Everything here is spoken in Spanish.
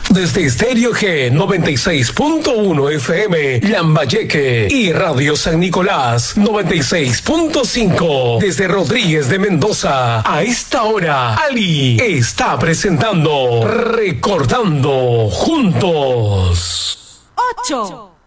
Desde Estéreo G 96.1 FM, Lambayeque, y Radio San Nicolás 96.5. Desde Rodríguez de Mendoza, a esta hora, Ali está presentando Recordando Juntos. 8.